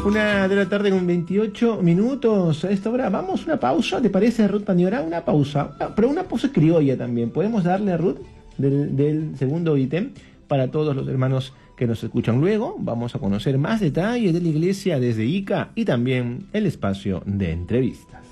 1:00 con 28 minutos. A esta hora vamos a una pausa, ¿te parece, Ruth Pañora? Una pausa, pero una pausa criolla también. Podemos darle a Ruth del segundo ítem para todos los hermanos que nos escuchan. Luego vamos a conocer más detalles de la iglesia desde Ica y también el espacio de entrevistas.